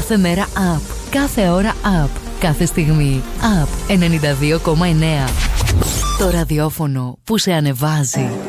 Κάθε μέρα up. Κάθε ώρα up. Κάθε στιγμή up. 92,9. Το ραδιόφωνο που σε ανεβάζει.